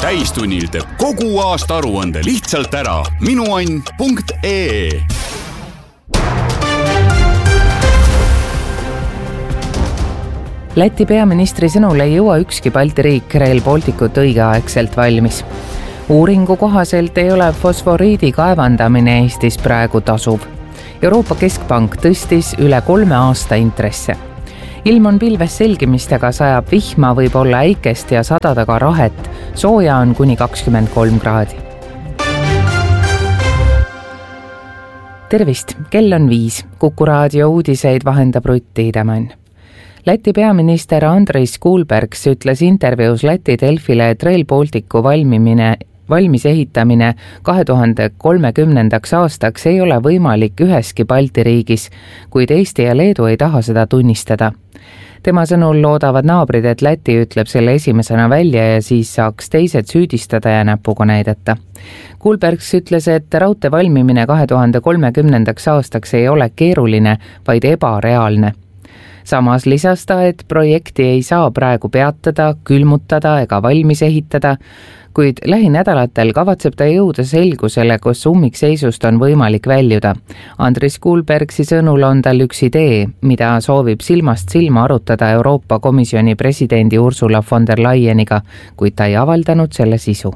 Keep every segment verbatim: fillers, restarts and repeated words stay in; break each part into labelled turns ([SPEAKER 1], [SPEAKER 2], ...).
[SPEAKER 1] täistunnil teeb kogu aasta aruande lihtsalt ära. minuann punkt ee.
[SPEAKER 2] Läti peaministri sõnul ei jõua ükski Balti riik Rail Balticut õigeaegselt valmis. Uuringu kohaselt ei ole fosforiidi kaevandamine Eestis praegu tasuv. Euroopa Keskpank tõstis üle kolme aasta intresse. Ilm on pilves selgimistega, sajab vihma, võib olla äikest ja sadada ka rahet. Sooja on kuni kakskümmend kolm kraadi. Tervist, kell on viis. Kuku raadio uudiseid vahendab Rutt Tiidemann. Läti peaminister Andris Kulbergs ütles intervjuus Läti Delfile, et Rail Balticu valmimine valmis ehitamine kahe tuhande kolmekümnendaks aastaks ei ole võimalik üheski Balti riigis, kuid Eesti ja Leedu ei taha seda tunnistada. Tema sõnul loodavad naabrid, et Läti ütleb selle esimesena välja ja siis saaks teised süüdistada ja näpuga näidata. Kulbergs ütles, et raudtee valmimine kahe tuhande kolmekümnendaks aastaks ei ole keeruline, vaid ebareaalne. Samas lisas ta, et projekti ei saa praegu peatada, külmutada ega valmis ehitada, kuid lähinädalatel kavatseb ta jõuda selgusele, kus ummikseisust on võimalik väljuda. Andris Kulbergsi sõnul on tal üks idee, mida soovib silmast silma arutada Euroopa Komisjoni presidendi Ursula von der Leyeniga, kuid ta ei avaldanud selle sisu.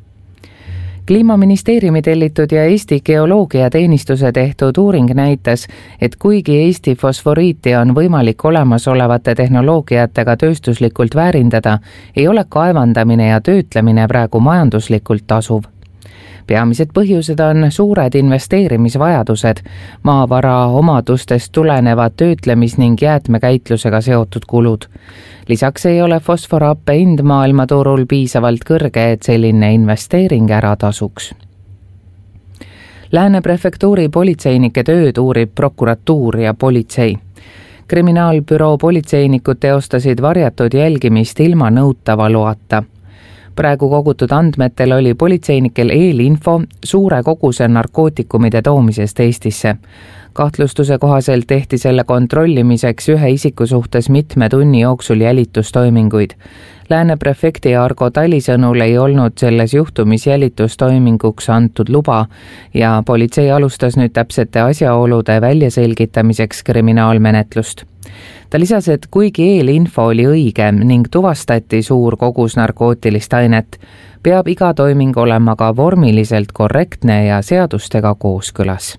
[SPEAKER 2] Kliimaministeeriumi tellitud ja Eesti geoloogiateenistuse tehtud uuring näitas, et kuigi Eesti fosforiiti on võimalik olemasolevate tehnoloogiatega tööstuslikult väärindada, ei ole kaevandamine ja töötlemine praegu majanduslikult tasuv. Peamised põhjused on suured investeerimisvajadused, maavara omadustest tulenevad töötlemis- ning jäätmekäitlusega seotud kulud. Lisaks ei ole fosforappe hind maailmaturul piisavalt kõrge, et selline investeering ära tasuks. Lääne prefektuuri politseinike tööd uurib prokuratuur ja politsei. Kriminaalbüroo politseinikud teostasid varjatud jälgimist ilma nõutava loata. Praegu kogutud andmetel oli politseinikel eelinfo suure koguse narkootikumide toomisest Eestisse. Kahtlustuse kohaselt tehti selle kontrollimiseks ühe isiku suhtes mitme tunni jooksul jälitustoiminguid. Lääne prefekti Argo Tali sõnul ei olnud selles juhtumis jälitustoiminguks antud luba ja politsei alustas nüüd täpsete asjaolude väljaselgitamiseks kriminaalmenetlust. Ta lisas, et kuigi eelinfo oli õige ning tuvastati suur kogus narkootilist ainet, peab iga toiming olema ka vormiliselt korrektne ja seadustega kooskõlas.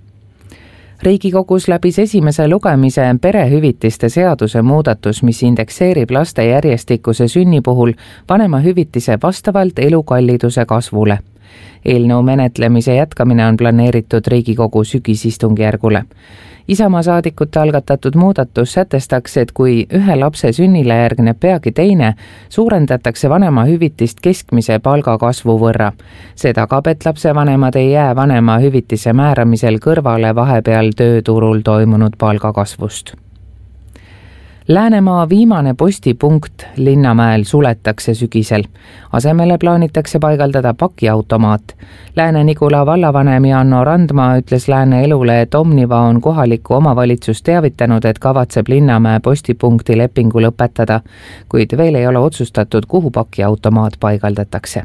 [SPEAKER 2] Riigikogus läbis esimese lugemise perehüvitiste seaduse muudatus, mis indekseerib laste järjestikuse sünni puhul vanemahüvitise vastavalt elukalliduse kasvule. Eelnõu menetlemise jätkamine on planeeritud Riigikogu sügisistungjärgule. Isamaa saadikute algatatud muudatus sätestaks, et kui ühe lapse sünnile järgneb peagi teine, suurendatakse vanemahüvitist keskmise palga kasvu võrra. See tagab, et lapsevanemad ei jää vanemahüvitise määramisel kõrvale vahepeal tööturul toimunud palgakasvust. Läänemaa viimane postipunkt Linnamäel suletakse sügisel. Asemele plaanitakse paigaldada pakiautomaat. Lääne-Nigula vallavanem Janno Randmaa ütles Lääne Elule, et Omniva on kohaliku omavalitsus teavitanud, et kavatseb Linnamäe postipunkti lepingu lõpetada, kuid veel ei ole otsustatud, kuhu pakiautomaat paigaldatakse.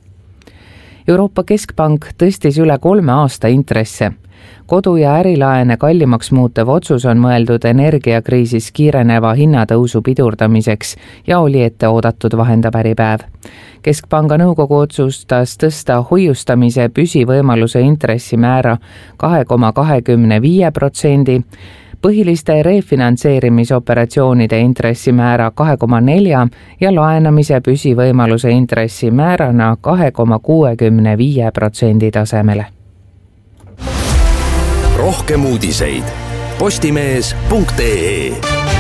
[SPEAKER 2] Euroopa Keskpank tõstis üle kolme aasta intresse. Kodu- ja ärilaene kallimaks muutev otsus on mõeldud energiakriisis kiireneva hinnatõusu pidurdamiseks ja oli ette oodatud, vahendab Äripäev. Keskpanga nõukogu otsustas tõsta hoiustamise püsivõimaluse intressimäära kahe koma kahekümne viie protsendi, põhiliste refinantseerimisoperatsioonide intressimäära kahe koma nelja ja laenamise püsivõimaluse intressimäärana kahe koma kuuekümne viie protsendi tasemele.
[SPEAKER 3] Rohkem uudiseid postimees punkt ee.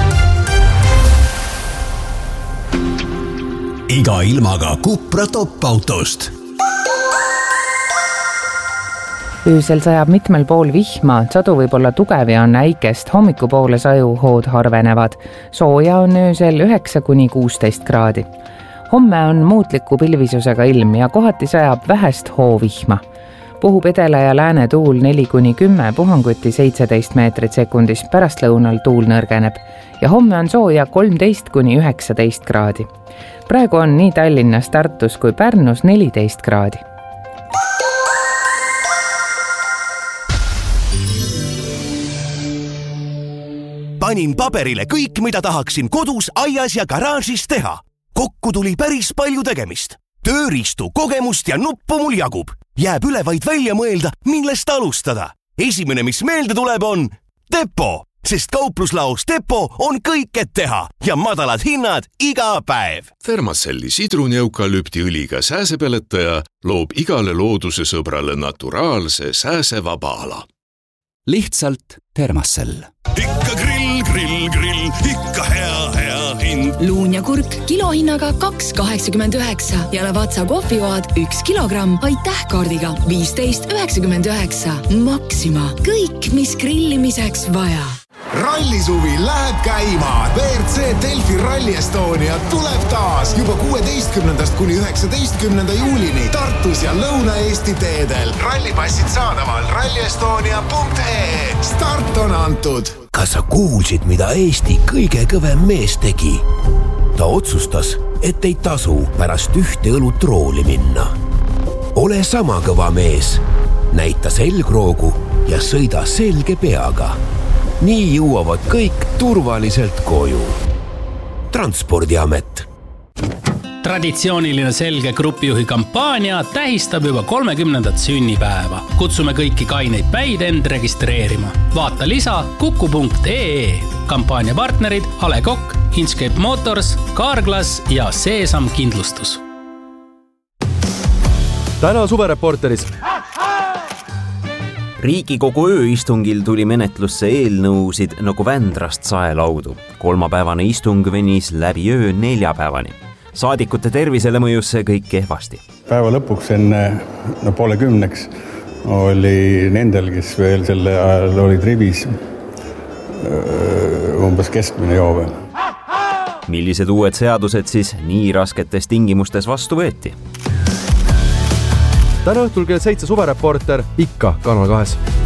[SPEAKER 3] Iga ilmaga Cupra top-autost.
[SPEAKER 2] Öösel sajab mitmel pool vihma, sadu võib olla tugev ja on äikest, hommikupoole sajuhood harvenevad. Sooja on öösel üheksa kuni kuusteist kraadi. Homme on muutliku pilvisusega ilm ja kohati sajab vähest hoovihma. Puhub edela ja lääne tuul neli kuni kümme, puhanguti seitseteist meetrit sekundis, pärastlõunal tuul nõrgeneb ja homme on sooja kolmteist kuni üheksateist kraadi. praegu on nii Tallinnas, Tartus kui Pärnus neliteist kraadi.
[SPEAKER 3] Panin paberile kõik, mida tahaksin kodus, aias ja garaažis teha. Kokku tuli päris palju tegemist. Tööriistu, kogemust ja nuppu mul jagub. Jääb üle vaid välja mõelda, millest alustada. Esimene, mis meelde tuleb, on Depo, sest kaupluslaos Depo on kõik, et teha ja madalad hinnad iga päev.
[SPEAKER 4] Thermacelli sidruneukalüptiõliga sääsepeletaja loob igale looduse sõbrale naturaalse sääsevaba ala.
[SPEAKER 1] Lihtsalt Thermacell.
[SPEAKER 3] Ikka grill, grill, grill, ikka hea, hea hind.
[SPEAKER 5] Luun ja kurk kilohinnaga kaks kaheksakümmend üheksa ja Lavazza kohvijoad üks kilogramm aitäh kaardiga viisteist üheksakümmend üheksa. Maxima. Kõik, mis grillimiseks vaja.
[SPEAKER 6] Rallisuvi läheb käima. B R C Delfi Rally Estonia tuleb taas juba kuueteistkümnendast kuni üheksateistkümnenda juulini Tartus ja Lõuna-Eesti teedel. Rallipassid saadaval ralli estonia punkt e e. Start on antud.
[SPEAKER 3] Kas sa kuulsid, mida Eesti kõige kõvem mees tegi? Ta otsustas, et ei tasu pärast ühte õlut rooli minna. Ole sama kõva mees. Näita selgroogu ja sõida selge peaga. Nii jõuavad kõik turvaliselt koju. Transpordiamet.
[SPEAKER 7] Traditsiooniline selge grupijuhi kampaania tähistab juba kolmekümnendat sünnipäeva. Kutsume kõiki kaineid päid end registreerima. Vaata lisa kuku punkt e e. Kampaania partnerid A Le Coq, Inchcape Motors, Carglass ja Seesam Kindlustus.
[SPEAKER 8] Täna suvereporteris.
[SPEAKER 9] Riigikogu ööistungil tuli menetlusse eelnõusid nagu Vändrast saelaudu. Kolmapäevane istung venis läbi öö neljapäevani. Saadikute tervisele mõjus see kõik kehvasti.
[SPEAKER 10] Päeva lõpuks enne no, poole kümneks oli nendel, kes veel selle ajal olid rivis, umbes keskmine joove.
[SPEAKER 9] Millised uued seadused siis nii rasketes tingimustes vastu võeti?
[SPEAKER 8] Täna õhtul kell seitse suvereporter ikka Kanal kahes.